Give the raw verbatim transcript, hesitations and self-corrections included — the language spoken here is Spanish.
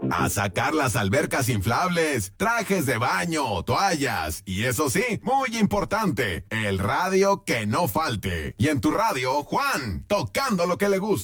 A sacar las albercas inflables, trajes de baño, toallas y eso sí, muy importante, el radio que no falte. Y en tu radio, Juan, tocando lo que le gusta.